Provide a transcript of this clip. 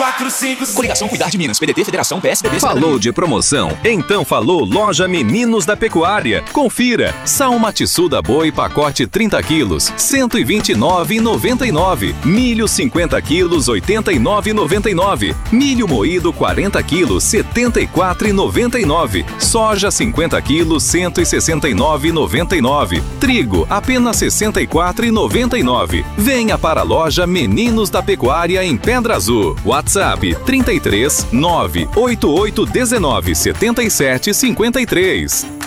3445. Coligação Cuidar de Minas, PDT, Federação, PSDB. Falou de promoção? Então falou Loja Meninos da Pecuária. Confira. Sal Matissuda Boi pacote 30 quilos, R$ 129,99. Milho 50 quilos, R$ 89,99. Milho moído 40 quilos, R$ 74,99. Soja 50 quilos, R$ 169,99. Trigo apenas R$ 64,99. Venha para a loja Meninos da Pecuária em Pedra Azul. WhatsApp 33 988 19 77 53.